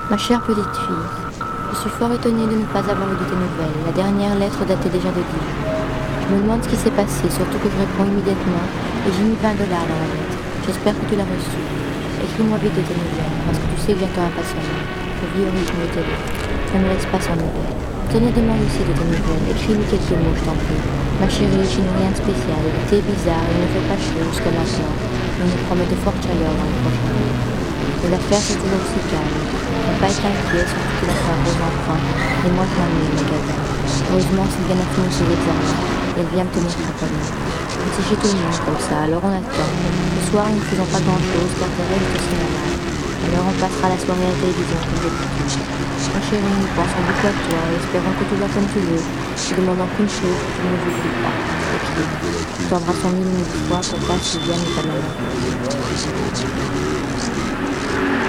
Ma chère petite fille, je suis fort étonnée de ne pas avoir eu de tes nouvelles. La dernière lettre datait déjà de Dijon. Je me demande ce qui s'est passé, surtout que je réponds immédiatement et j'ai mis 20 dollars dans la lettre. J'espère que tu l'as reçue. Écris-moi vite de tes nouvelles, parce que tu sais que j'attends impatiemment. Je vis au rythme de tes lettres. Ne me laisse pas sans nouvelles. Sonia demande aussi de tes nouvelles. Écris-lui quelques mots, je t'en prie. Ma chérie, chez nous rien de spécial. L'été est bizarre, il ne fait pas chaud jusqu'à maintenant. On nous promet de fortes chaleurs dans les prochains jours. Mais l'affaire c'est toujours aussi calme. Ne pas être inquiet, surtout que l'affaire aux enfants. Et moi je m'ennuie au magasin. Heureusement, c'est bien fini ses examens. Et elle vient me tenir compagnie. C'est chez tout le monde comme ça, alors on attend. Ce soir, nous ne faisons pas grand-chose car Thérèse est aussi malade. Alors on passera la soirée à la télévision comme d'habitude. Ma chérie, nous pensons beaucoup à toi et espérons que tout va comme tu veux. Je demandons qu'une chose, que tu ne nous oublies pas. Écris. Nous t'embrassons mille fois, papa, Sylviane et ta maman.